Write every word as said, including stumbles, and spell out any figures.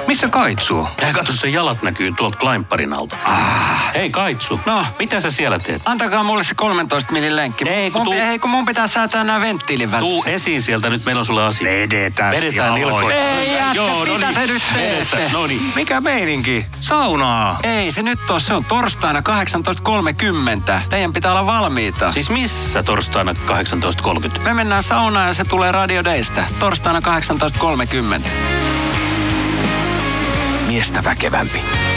Missä Kaitsu? Hei, katso, sen jalat näkyy tuolta Klaimparin alta. Ah. Hei, Kaitsu. No? Mitä sä siellä teet? Antakaa mulle se kolmentoista millin lenkki. Ei, kun mun, tuu- ei, kun mun pitää säätää nämä venttiilin Tuu välissä. esiin sieltä, nyt meillä on sulle asia. Vedetään. Vedetään nilkoja. Ei, jätkä, Joo, no mitä niin. te nyt teette? Vedetään, no niin. Mikä meininki? Saunaa. Ei se nyt ole, se on torstaina kahdeksantoista kolmekymmentä. Teidän pitää olla valmiita. Siis missä torstaina kahdeksantoista kolmekymmentä? Me mennään saunaan ja se tulee Radio Daystä. Torstaina kahdeksantoista kolmekymmentä. Miestä väkevämpi.